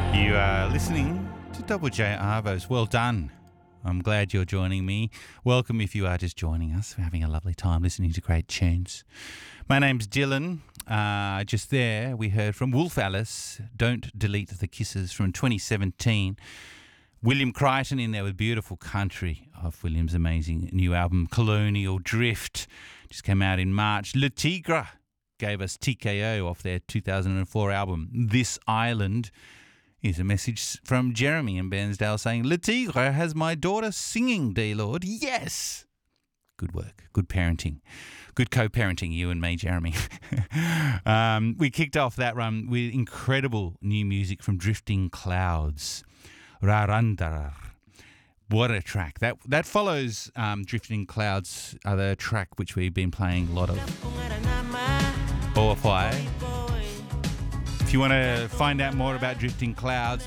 You are listening to Double J Arvos. Well done. I'm glad you're joining me. Welcome if you are just joining us. We're having a lovely time listening to great tunes. My name's Dylan. Just there, we heard from Wolf Alice, Don't Delete the Kisses from 2017. William Crichton in there with Beautiful Country off William's amazing new album, Colonial Drift. Just came out in March. Le Tigre gave us TKO off their 2004 album, This Island. Here's a message from Jeremy in Bairnsdale saying, Le Tigre has my daughter singing, D-Lord. Yes! Good work. Good parenting. Good co-parenting, you and me, Jeremy. We kicked off that run with incredible new music from Drifting Clouds. Rarandarar. What a track. That follows Drifting Clouds, other track which we've been playing a lot of. Boafai. If you want to find out more about Drifting Clouds,